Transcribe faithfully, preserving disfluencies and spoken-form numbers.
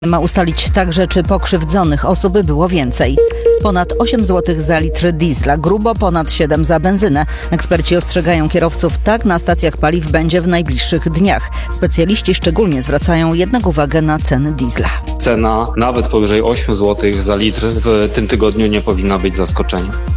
Ma ustalić także, czy pokrzywdzonych osób było więcej. Ponad osiem złotych za litr diesla, grubo ponad siedem za benzynę. Eksperci ostrzegają kierowców, tak na stacjach paliw będzie w najbliższych dniach. Specjaliści szczególnie zwracają jednak uwagę na ceny diesla. Cena nawet powyżej osiem złotych za litr w tym tygodniu nie powinna być zaskoczeniem.